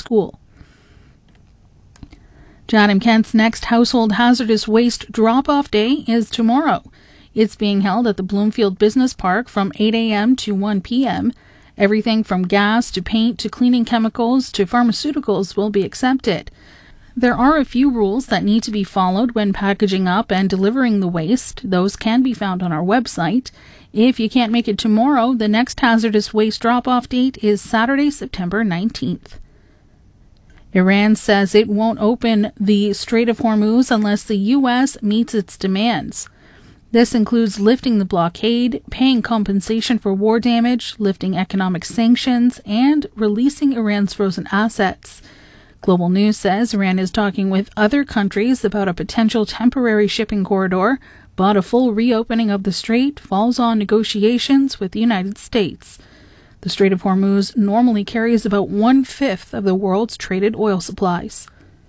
school. Chatham-Kent's next household hazardous waste drop-off day is tomorrow. It's being held at the Bloomfield Business Park from 8 a.m. to 1 p.m. Everything from gas to paint to cleaning chemicals to pharmaceuticals will be accepted. There are a few rules that need to be followed when packaging up and delivering the waste. Those can be found on our website. If you can't make it tomorrow, the next hazardous waste drop-off date is Saturday, September 19th. Iran says it won't open the Strait of Hormuz unless the U.S. meets its demands. This includes lifting the blockade, paying compensation for war damage, lifting economic sanctions, and releasing Iran's frozen assets. Global News says Iran is talking with other countries about a potential temporary shipping corridor, but a full reopening of the strait falls on negotiations with the United States. The Strait of Hormuz normally carries about 1/5 of the world's traded oil supplies.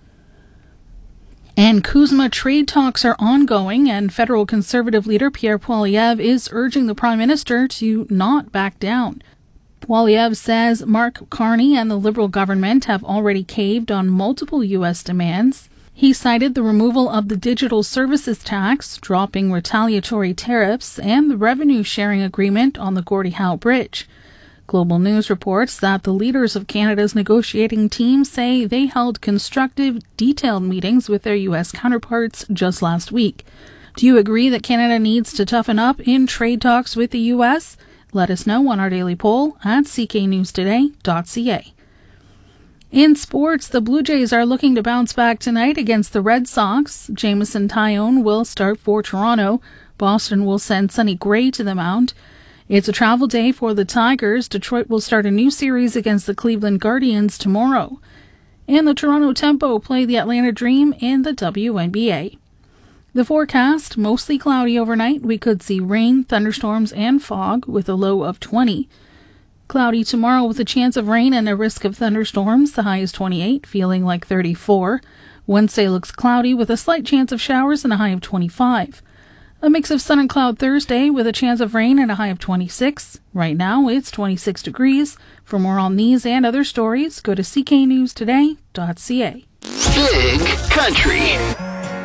And CUSMA trade talks are ongoing, and federal Conservative leader Pierre Poilievre is urging the Prime Minister to not back down. Poilievre says Mark Carney and the Liberal government have already caved on multiple U.S. demands. He cited the removal of the digital services tax, dropping retaliatory tariffs, and the revenue-sharing agreement on the Gordie Howe Bridge. Global News reports that the leaders of Canada's negotiating team say they held constructive, detailed meetings with their U.S. counterparts just last week. Do you agree that Canada needs to toughen up in trade talks with the U.S.? Let us know on our daily poll at cknewstoday.ca. In sports, the Blue Jays are looking to bounce back tonight against the Red Sox. Jameson Taillon will start for Toronto. Boston will send Sonny Gray to the mound. It's a travel day for the Tigers. Detroit will start a new series against the Cleveland Guardians tomorrow. And the Toronto Tempo play the Atlanta Dream in the WNBA. The forecast, mostly cloudy overnight. We could see rain, thunderstorms, and fog with a low of 20. Cloudy tomorrow with a chance of rain and a risk of thunderstorms. The high is 28, feeling like 34. Wednesday looks cloudy with a slight chance of showers and a high of 25. A mix of sun and cloud Thursday with a chance of rain and a high of 26. Right now, it's 26 degrees. For more on these and other stories, go to cknewstoday.ca. Big Country.